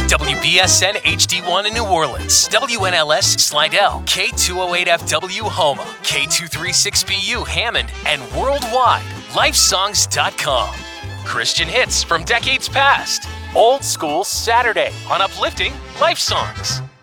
WBSN HD1 in New Orleans, WNLS Slidell, K208FW Houma, K236BU Hammond, and worldwide, lifesongs.com. Christian hits from decades past. Old School Saturday on Uplifting Life Songs.